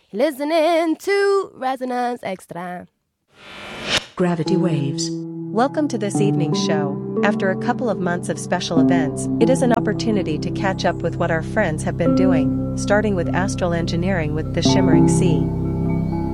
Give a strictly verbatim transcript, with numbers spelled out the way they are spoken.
Listening to Resonance Extra. Gravity Waves. Welcome to this evening's show. After a couple of months of special events, it is an opportunity to catch up with what our friends have been doing, starting with astral engineering with The Shimmering Sea.